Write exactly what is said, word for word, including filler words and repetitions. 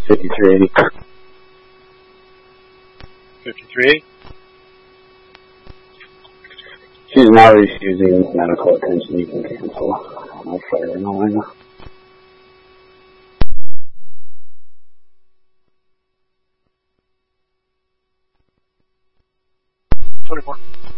fifty-three eighty. fifty-three eighty? She's not refusing medical attention. You can cancel. I'll fire in a line. twenty-four.